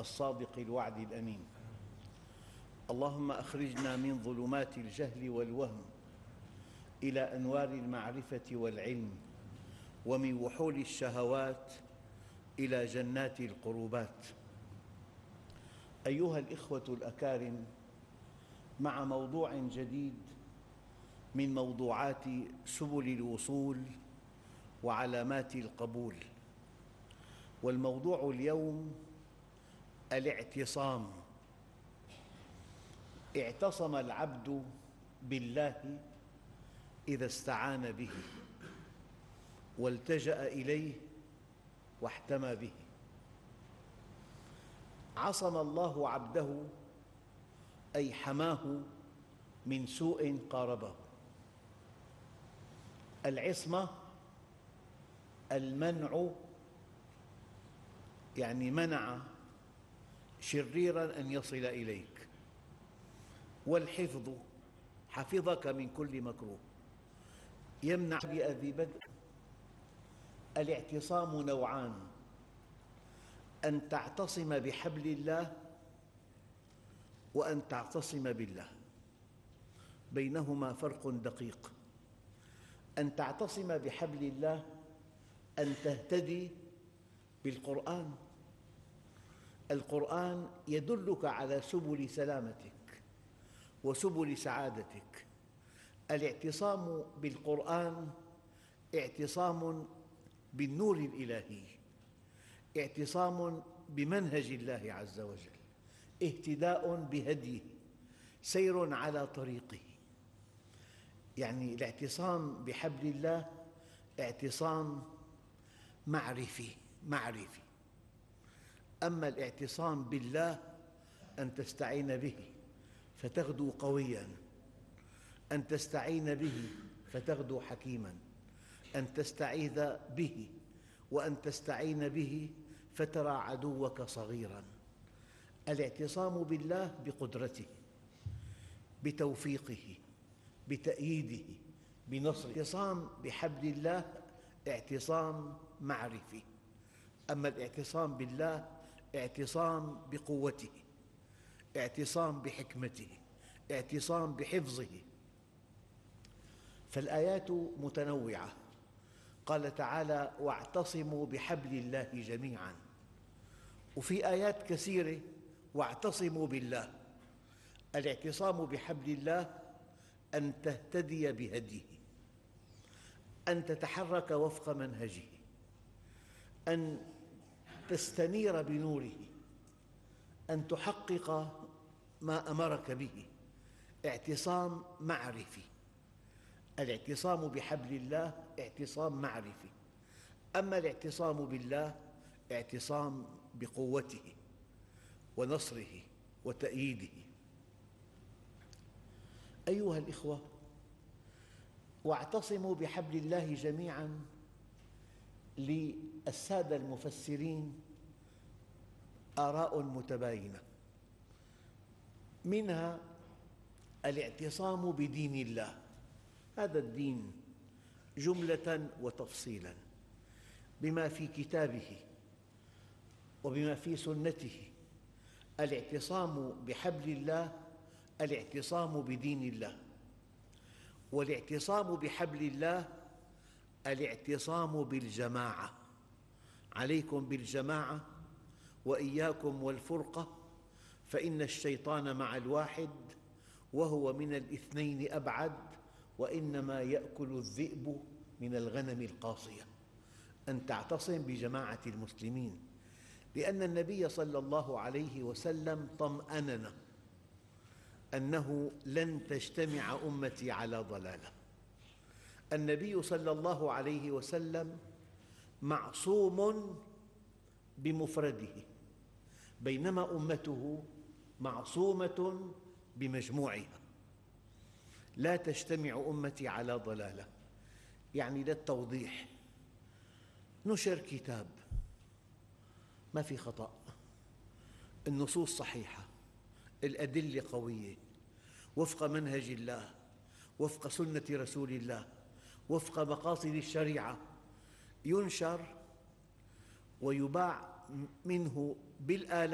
الصادق الوعد الأمين. اللهم أخرجنا من ظلمات الجهل والوهم إلى أنوار المعرفة والعلم، ومن وحول الشهوات إلى جنات القربات. أيها الإخوة الأكارم، مع موضوع جديد من موضوعات سبل الوصول وعلامات القبول. والموضوع اليوم الاعتصام. اعتصم العبد بالله إذا استعان به، والتجأ إليه واحتمى به. عصم الله عبده أي حماه من سوء قاربه. العصمة المنع، يعني منع شريراً أن يصل إليك، والحفظ حفظك من كل مكروه، يمنع بأذي بدء. الاعتصام نوعان: أن تعتصم بحبل الله وأن تعتصم بالله، بينهما فرق دقيق. أن تعتصم بحبل الله أن تهتدي بالقرآن. القرآن يدلك على سبل سلامتك وسبل سعادتك. الاعتصام بالقرآن اعتصام بالنور الإلهي، اعتصام بمنهج الله عز وجل، اهتداء بهديه، سير على طريقه. يعني الاعتصام بحبل الله اعتصام معرفي. أما الاعتصام بالله أن تستعين به فتغدو قوياً، أن تستعين به فتغدو حكيماً، أن تستعيذ به وأن تستعين به فترى عدوك صغيراً. الاعتصام بالله بقدرته، بتوفيقه، بتأييده، بنصره. الاعتصام بحبل الله اعتصام معرفي. أما الاعتصام بالله اعتصام بقوته، اعتصام بحكمته، اعتصام بحفظه. فالآيات متنوعة. قال تعالى: واعتصموا بحبل الله جميعاً. وفي آيات كثيرة واعتصموا بالله. الاعتصام بحبل الله أن تهتدي بهديه، أن تتحرك وفق منهجه، أن تستنير بنوره، أن تحقق ما أمرك به. اعتصام معرفي. الاعتصام بحبل الله اعتصام معرفي. أما الاعتصام بالله اعتصام بقوته ونصره وتأييده. أيها الإخوة، واعتصموا بحبل الله جميعاً للسادة المفسرين آراء متباينة، منها الاعتصام بدين الله، هذا الدين جملة وتفصيلاً، بما في كتابه وبما في سنته. الاعتصام بحبل الله الاعتصام بدين الله. والاعتصام بحبل الله الاعتصام بالجماعة. عليكم بالجماعة وإياكم والفرقة، فإن الشيطان مع الواحد وهو من الاثنين أبعد، وإنما يأكل الذئب من الغنم القاصية. أن تعتصم بجماعة المسلمين، لأن النبي صلى الله عليه وسلم طمأننا أنه لن تجتمع أمتي على ضلالة. النبي صلى الله عليه وسلم معصوم بمفرده، بينما أمته معصومة بمجموعها. لا تجتمع أمتي على ضلالة، يعني للتوضيح: نشر كتاب ما في خطأ، النصوص صحيحة، الأدلة قوية، وفق منهج الله، وفق سنة رسول الله، وفق مقاصد الشريعة، ينشر ويباع منه بالآلاف